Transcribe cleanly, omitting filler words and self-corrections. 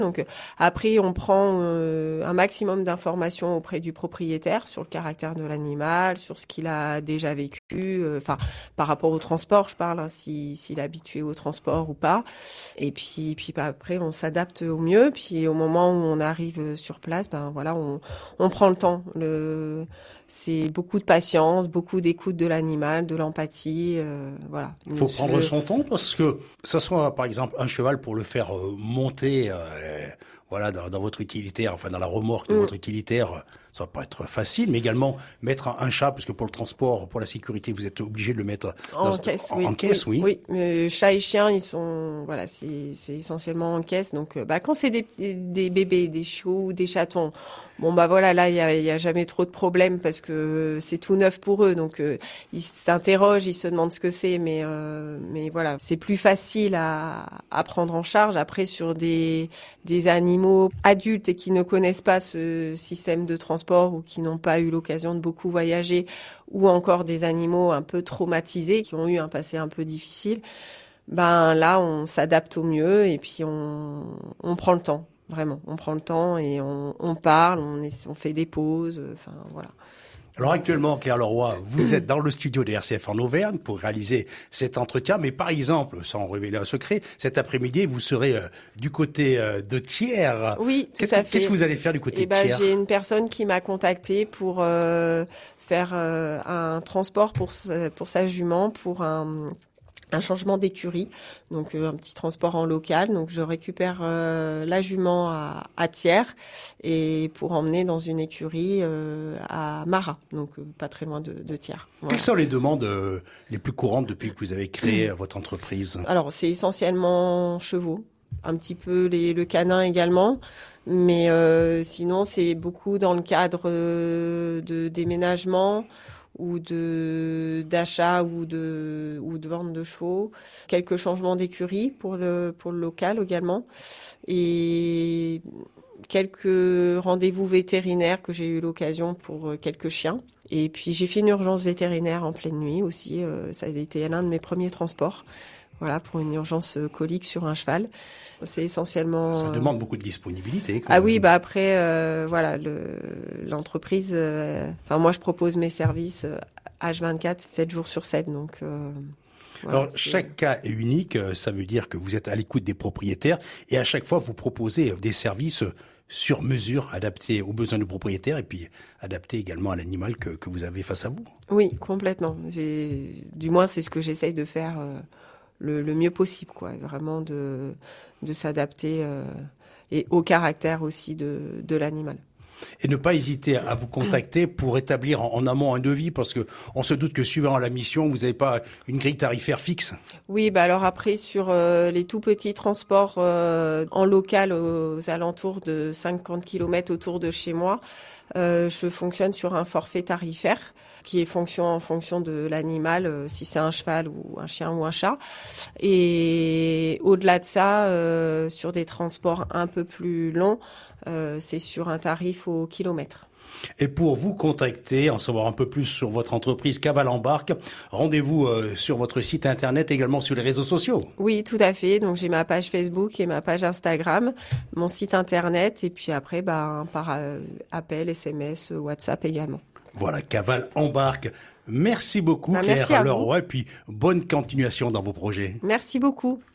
Donc après, on prend un maximum d'informations auprès du propriétaire sur le caractère de l'animal, sur ce qu'il a déjà vécu, par rapport au transport, je parle, s'il est habitué au transport ou pas. Et puis après, on s'adapte au mieux. Puis au moment où on arrive sur place, on prend le temps. C'est beaucoup de patience, beaucoup d'écoute de l'animal, de l'empathie, voilà. Il faut prendre son temps parce que ça soit par exemple un cheval pour le faire monter, dans votre utilitaire, enfin dans la remorque de votre utilitaire, ça va pas être facile, mais également mettre un chat, parce que pour le transport, pour la sécurité, vous êtes obligé de le mettre en caisse. Oui. Oui, chat et chien, ils sont, c'est essentiellement en caisse. Donc, quand c'est des bébés, des chiots ou des chatons, là, il y a jamais trop de problèmes parce que c'est tout neuf pour eux. Donc, ils s'interrogent, ils se demandent ce que c'est, mais voilà, c'est plus facile à prendre en charge. Après, sur des animaux adultes et qui ne connaissent pas ce système de transport ou qui n'ont pas eu l'occasion de beaucoup voyager, ou encore des animaux un peu traumatisés qui ont eu un passé un peu difficile, là, on s'adapte au mieux et puis on prend le temps. Vraiment, on prend le temps et on parle, on fait des pauses, voilà. Alors actuellement, Claire Leroy, vous êtes dans le studio de RCF en Auvergne pour réaliser cet entretien, mais par exemple, sans révéler un secret, cet après-midi, vous serez du côté de Thiers. Oui, tout à fait. Qu'est-ce que vous allez faire du côté de Thiers ? J'ai une personne qui m'a contactée pour faire un transport pour sa jument, pour un changement d'écurie, donc un petit transport en local. Donc je récupère la jument à Thiers et pour emmener dans une écurie à Marat, donc pas très loin de Thiers. Voilà. Quelles sont les demandes les plus courantes depuis que vous avez créé votre entreprise ? Alors c'est essentiellement chevaux, un petit peu le canin également, mais sinon c'est beaucoup dans le cadre de déménagement ou d'achat ou de vente de chevaux, quelques changements d'écurie pour le local également, et quelques rendez-vous vétérinaires que j'ai eu l'occasion pour quelques chiens. Et puis j'ai fait une urgence vétérinaire en pleine nuit aussi, ça a été l'un de mes premiers transports. Voilà, pour une urgence colique sur un cheval. C'est essentiellement... Ça demande beaucoup de disponibilité. Oui, après, l'entreprise... moi, je propose mes services H24, 7 jours sur 7, donc... Alors, chaque cas est unique, ça veut dire que vous êtes à l'écoute des propriétaires et à chaque fois, vous proposez des services sur mesure, adaptés aux besoins du propriétaire et puis adaptés également à l'animal que vous avez face à vous. Oui, complètement. Du moins, c'est ce que j'essaye de faire... le mieux possible, quoi, vraiment de s'adapter et au caractère aussi de l'animal. Et ne pas hésiter à vous contacter pour établir en amont un devis, parce que on se doute que suivant la mission, vous n'avez pas une grille tarifaire fixe. Oui, alors après sur les tout petits transports en local aux alentours de 50 km autour de chez moi, je fonctionne sur un forfait tarifaire qui est en fonction de l'animal, si c'est un cheval ou un chien ou un chat. Et au-delà de ça, sur des transports un peu plus longs, c'est sur un tarif au kilomètre. Et pour vous contacter, en savoir un peu plus sur votre entreprise Cavale Embarque, rendez-vous sur votre site internet, également sur les réseaux sociaux. Oui, tout à fait. Donc j'ai ma page Facebook et ma page Instagram, mon site internet, et puis après par appel, SMS, WhatsApp également. Voilà, Cavale Embarque. Merci beaucoup Claire Leroy, et puis bonne continuation dans vos projets. Merci beaucoup.